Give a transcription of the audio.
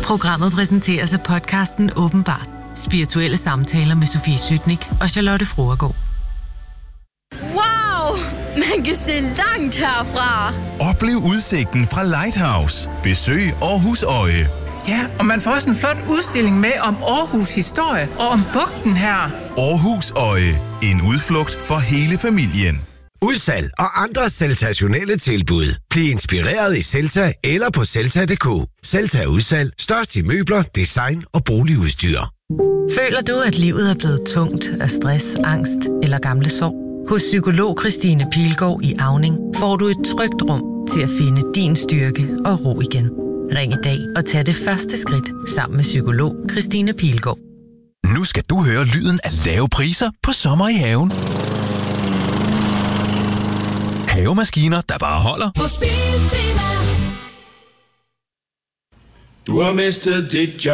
Programmet præsenteres af podcasten Åbenbart. Spirituelle samtaler med Sofie Sytnik og Charlotte Froergaard. Wow! Man kan se langt herfra. Oplev udsigten fra Lighthouse. Besøg Aarhus Øje. Ja, og man får også en flot udstilling med om Aarhus historie og om bugten her. Aarhus Øje. En udflugt for hele familien. Udsalg og andre sensationelle tilbud. Bliv inspireret i Celta eller på Celta.dk. Celta Udsalg. Størst i møbler, design og boligudstyr. Føler du, at livet er blevet tungt af stress, angst eller gamle sår? Hos psykolog Christine Pilgaard i Auning får du et trygt rum til at finde din styrke og ro igen. Ring i dag og tag det første skridt sammen med psykolog Christine Pilgaard. Nu skal du høre lyden af lave priser på sommer i haven. Havemaskiner, der bare holder. På Biltema. Du har mistet dit job.